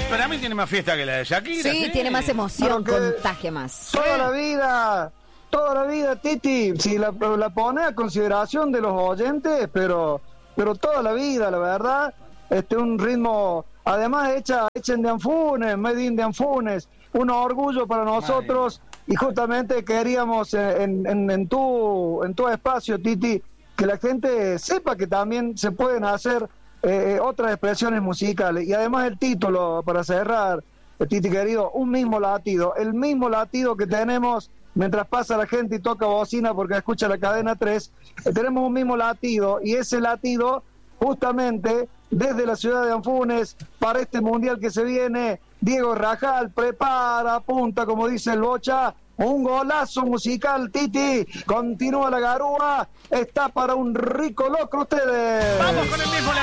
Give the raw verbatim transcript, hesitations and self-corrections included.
para mí tiene más fiesta que la de Shakira. Sí, sí. tiene más emoción, Porque contagia más. Toda la vida, toda la vida, Titi, si la, la pone a consideración de los oyentes, pero, pero toda la vida, la verdad, este un ritmo, además hecha, hecha en de Anfunes, made in de Anfunes, un orgullo para nosotros. Y justamente queríamos en, en, en, tu, en tu espacio, Titi, que la gente sepa que también se pueden hacer eh, otras expresiones musicales. Y además el título, para cerrar, Titi querido, un mismo latido, el mismo latido que tenemos mientras pasa la gente y toca bocina porque escucha la cadena tres, eh, tenemos un mismo latido, y ese latido justamente desde la ciudad de Anfunes para este mundial que se viene. Diego Rajal prepara, apunta, como dice el Bocha, un golazo musical, Titi, continúa la garúa, está para un rico loco ustedes. Vamos con el mismo